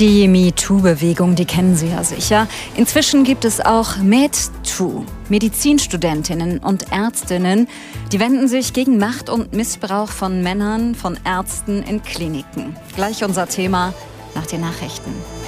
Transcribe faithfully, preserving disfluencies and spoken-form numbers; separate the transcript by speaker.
Speaker 1: Die MeToo-Bewegung, die kennen Sie ja sicher. Inzwischen gibt es auch MedToo. Medizinstudentinnen und Ärztinnen, die wenden sich gegen Macht und Missbrauch von Männern, von Ärzten in Kliniken. Gleich unser Thema nach den Nachrichten.